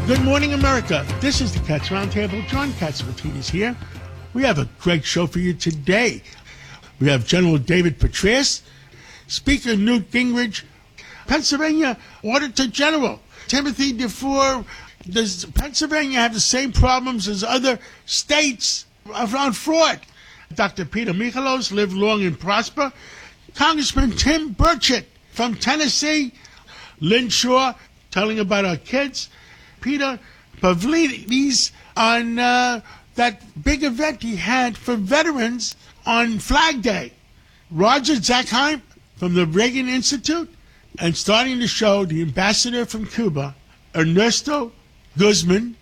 Good morning, America. This is the Cats Roundtable. John Catsimatidis here. We have a great show for you today. We have General David Petraeus, Speaker Newt Gingrich, Pennsylvania Auditor General Timothy DeFore. Does Pennsylvania have the same problems as other states around fraud? Dr. Peter Michalos, live long and prosper. Congressman Tim Burchett from Tennessee. Lynn Shaw, telling about our kids. Peter Pavlidis on that big event he had for veterans on Flag Day. Roger Zackheim from the Reagan Institute. And starting the show, the ambassador from Cuba, Ernesto Guzman.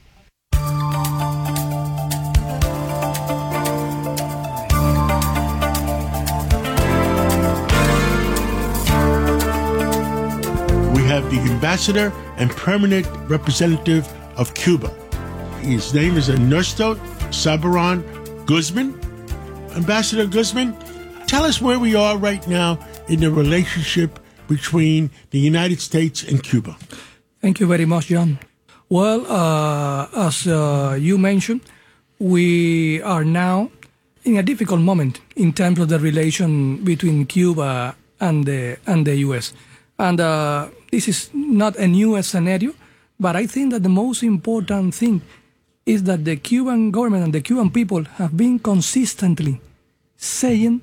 We have the ambassador and permanent representative of Cuba. His name is Ernesto Sabaron Guzman. Ambassador Guzman, tell us where we are right now in the relationship between the United States and Cuba. Thank you very much, John. Well, as you mentioned, we are now in a difficult moment in terms of the relation between Cuba and the U.S. And this is not a new scenario, but I think that the most important thing is that the Cuban government and the Cuban people have been consistently saying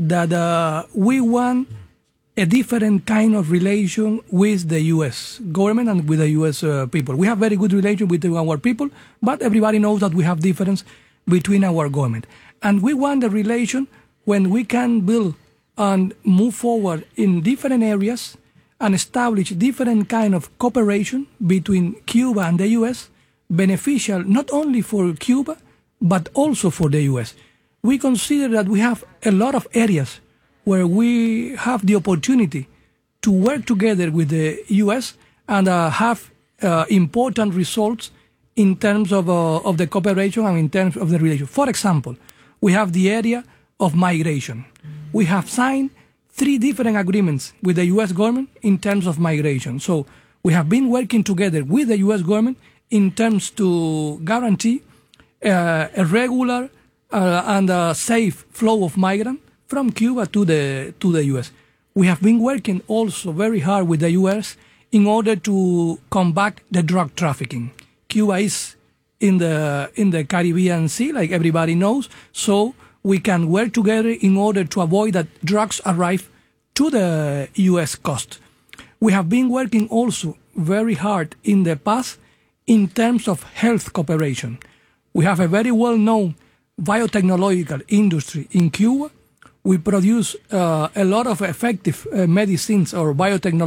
that we want a different kind of relation with the U.S. government and with the U.S. People. We have very good relation with our people, but everybody knows that we have difference between our government. And we want a relation when we can build and move forward in different areas and establish different kind of cooperation between Cuba and the U.S., beneficial not only for Cuba, but also for the U.S. We consider that we have a lot of areas where we have the opportunity to work together with the U.S. and have important results in terms of the cooperation and in terms of the relation. For example, we have the area of migration. We have signed 3 different agreements with the U.S. government in terms of migration. So we have been working together with the U.S. government in terms to guarantee a regular and a safe flow of migrants from Cuba to the U.S. We have been working also very hard with the U.S. in order to combat the drug trafficking. Cuba is in the Caribbean Sea, like everybody knows, so we can work together in order to avoid that drugs arrive to the U.S. coast. We have been working also very hard in the past in terms of health cooperation. We have a very well-known biotechnological industry in Cuba. We produce a lot of effective medicines or biotechnology